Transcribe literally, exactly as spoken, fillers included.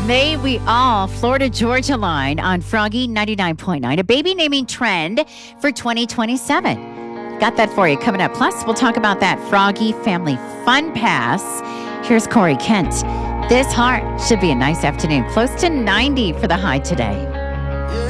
May we all. Florida Georgia line on Froggy ninety-nine point nine. A baby naming trend for twenty twenty-seven. Got that for you coming up. Plus, we'll talk about that Froggy Family Fun Pass. Here's Corey Kent. This heart should be a nice afternoon. Close to ninety for the high today.